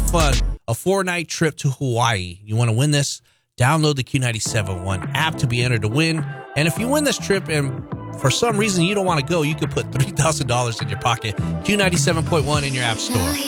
fun, a 4-night trip to Hawaii. You want to win this? Download the Q97 One app to be entered to win. And if you win this trip and for some reason you don't want to go, you could put $3,000 in your pocket. Q97.1 in your app store.